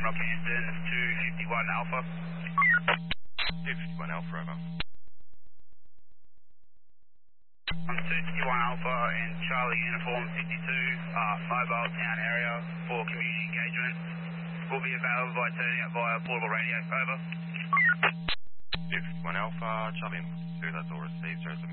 Rockhampton, 251 Alpha. 251 Alpha, over. 251 Alpha and Charlie Uniform 52, mobile town area for community engagement. Will be available by turning up via portable radio, over. 251 Alpha, Charlie 2, that's all received, 0